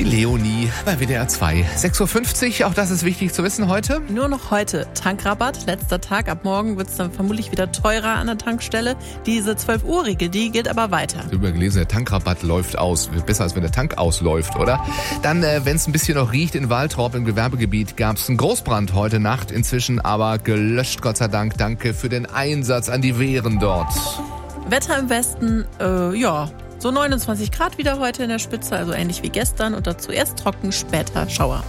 Die Leonie bei WDR 2. 6.50 Uhr, auch das ist wichtig zu wissen heute. Nur noch heute Tankrabatt, letzter Tag. Ab morgen wird es dann vermutlich wieder teurer an der Tankstelle. Diese 12-Uhr-Regel, die gilt aber weiter. Übergelesen, der Tankrabatt läuft aus. Besser, als wenn der Tank ausläuft, oder? Dann, wenn es ein bisschen noch riecht in Waltrop im Gewerbegebiet, gab es einen Großbrand heute Nacht. Inzwischen aber gelöscht, Gott sei Dank. Danke für den Einsatz an die Wehren dort. Wetter im Westen, so 29 Grad wieder heute in der Spitze, also ähnlich wie gestern. Und dazu erst trocken, später Schauer.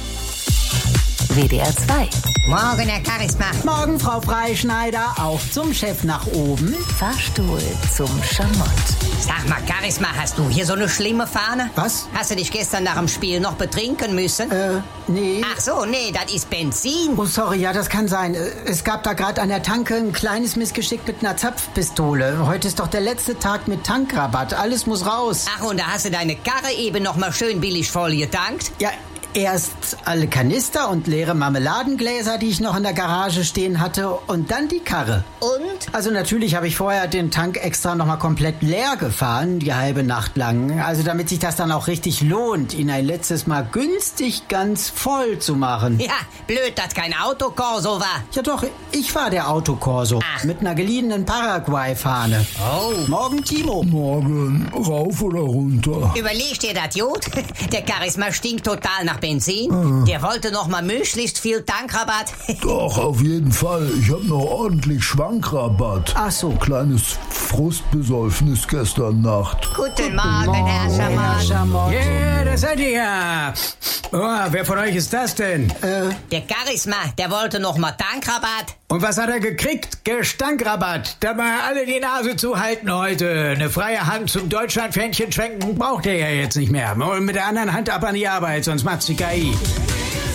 WDR 2. Morgen, Herr Charisma. Morgen, Frau Freischneider. Auf zum Chef nach oben. Fahrstuhl zum Schamott. Sag mal, Charisma, hast du hier so eine schlimme Fahne? Was? Hast du dich gestern nach dem Spiel noch betrinken müssen? Nee. Ach so, nee, das ist Benzin. Oh, sorry, ja, das kann sein. Es gab da gerade an der Tanke ein kleines Missgeschick mit einer Zapfpistole. Heute ist doch der letzte Tag mit Tankrabatt. Alles muss raus. Ach, und da hast du deine Karre eben noch mal schön billig voll getankt? Ja, erst alle Kanister und leere Marmeladengläser, die ich noch in der Garage stehen hatte, und dann die Karre. Und? Also natürlich habe ich vorher den Tank extra nochmal komplett leer gefahren, die halbe Nacht lang. Also damit sich das dann auch richtig lohnt, ihn ein letztes Mal günstig ganz voll zu machen. Ja, blöd, dass kein Autokorso war. Ja doch, ich war der Autokorso. Ach. Mit einer geliehenen Paraguay-Fahne. Oh. Morgen, Timo. Morgen, rauf oder runter? Überleg dir das, Jod? Der Charisma stinkt total nach Benzin. Der wollte noch mal möglichst viel Tankrabatt. Doch, auf jeden Fall. Ich hab noch ordentlich Schwankrabatt. Ach so. Kleines Frustbesäufnis gestern Nacht. Guten Morgen, Herr Schamott. Yeah, da seid ihr ja. Oh, wer von euch ist das denn? Der Charisma, der wollte noch mal Tankrabatt. Und was hat er gekriegt? Gestankrabatt. Da mal alle die Nase zuhalten heute. Eine freie Hand zum Deutschlandfähnchen schwenken braucht er ja jetzt nicht mehr. Und mit der anderen Hand ab an die Arbeit, sonst macht's die KI.